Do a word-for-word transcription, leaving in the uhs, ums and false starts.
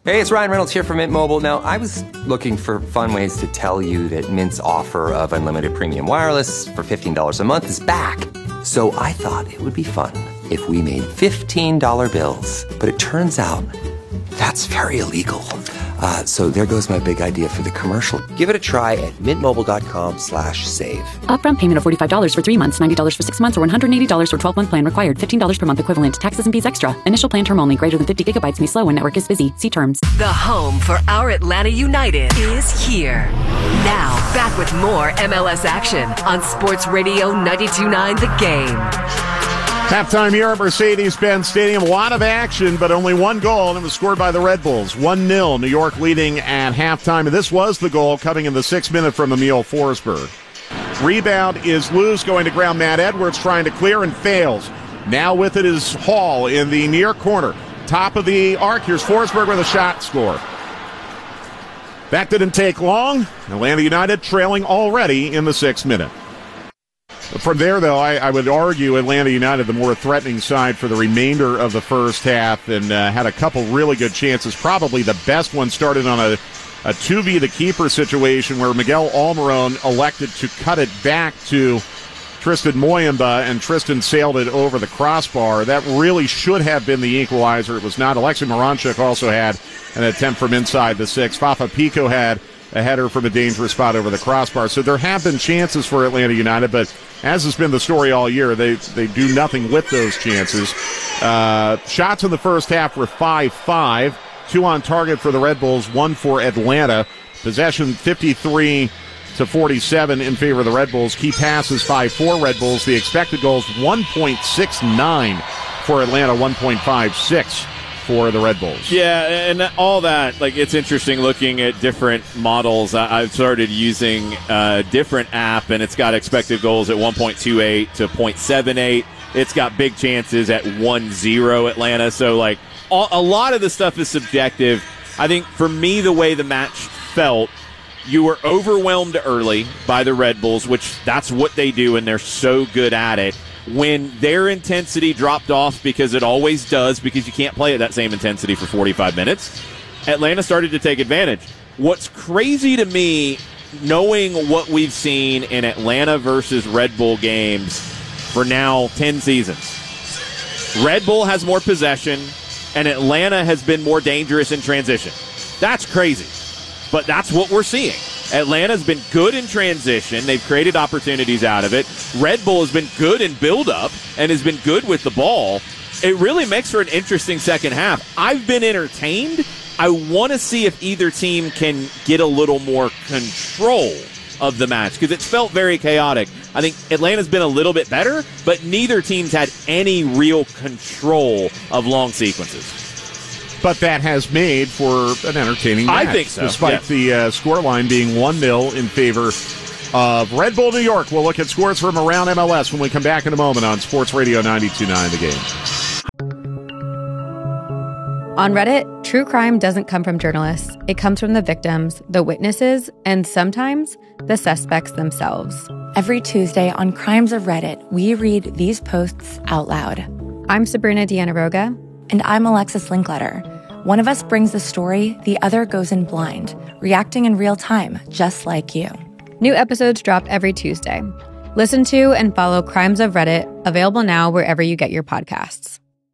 Hey, it's Ryan Reynolds here from Mint Mobile. Now, I was looking for fun ways to tell you that Mint's offer of unlimited premium wireless for fifteen dollars a month is back. So I thought it would be fun if we made fifteen dollar bills. But it turns out that's very illegal. Uh, so there goes my big idea for the commercial. Give it a try at mintmobile.com slash save. Upfront payment of forty-five dollars for three months, ninety dollars for six months, or one hundred eighty dollars for twelve-month plan required. fifteen dollars per month equivalent. Taxes and fees extra. Initial plan term only. Greater than fifty gigabytes may slow when network is busy. See terms. The home for our Atlanta United is here. Now, back with more M L S action on Sports Radio ninety-two point nine The Game. Halftime here at Mercedes-Benz Stadium. A lot of action, but only one goal, and it was scored by the Red Bulls. one nil, New York leading at halftime, and this was the goal coming in the sixth minute from Emil Forsberg. Rebound is loose, going to ground. Matt Edwards trying to clear and fails. Now with it is Hall in the near corner. Top of the arc, here's Forsberg with a shot score. That didn't take long. Atlanta United trailing already in the sixth minute. From there, though, I, I would argue Atlanta United the more threatening side for the remainder of the first half, and uh, had a couple really good chances. Probably the best one started on a, a two v the keeper situation where Miguel Almiron elected to cut it back to Tristan Moyamba, and Tristan sailed it over the crossbar. That really should have been the equalizer. It was not. Alexei Moranchuk also had an attempt from inside the six. Fafa Pico had a header from a dangerous spot over the crossbar. So there have been chances for Atlanta United, but as has been the story all year, they they do nothing with those chances. Uh, shots in the first half were five five. Two on target for the Red Bulls, one for Atlanta. Possession fifty-three to forty-seven in favor of the Red Bulls. Key passes five four Red Bulls. The expected goals one point six nine for Atlanta, one point five six for the Red Bulls. Yeah, and all that, like, it's interesting looking at different models. I've started using a different app, and it's got expected goals at one point two eight to zero point seven eight. It's got big chances at one zero Atlanta. So, like, all, a lot of the stuff is subjective. I think, for me, the way the match felt, you were overwhelmed early by the Red Bulls, which that's what they do, and they're so good at it. When their intensity dropped off, because it always does, because you can't play at that same intensity for forty-five minutes, Atlanta started to take advantage. What's crazy to me, knowing what we've seen in Atlanta versus Red Bull games for now ten seasons, Red Bull has more possession, and Atlanta has been more dangerous in transition. That's crazy, but that's what we're seeing. Atlanta's been good in transition. They've created opportunities out of it. Red Bull has been good in build-up and has been good with the ball. It really makes for an interesting second half. I've been entertained. I want to see if either team can get a little more control of the match, because it's felt very chaotic. I think Atlanta's been a little bit better, but neither team's had any real control of long sequences. But that has made for an entertaining match. I think so, despite yes. the uh, scoreline being one nil in favor of Red Bull New York. We'll look at scores from around M L S when we come back in a moment on Sports Radio ninety-two point nine The Game. On Reddit, true crime doesn't come from journalists. It comes from the victims, the witnesses, and sometimes the suspects themselves. Every Tuesday on Crimes of Reddit, we read these posts out loud. I'm Sabrina Dianaroga. And I'm Alexis Linkletter. One of us brings the story, the other goes in blind, reacting in real time, just like you. New episodes drop every Tuesday. Listen to and follow Crimes of Reddit, available now wherever you get your podcasts.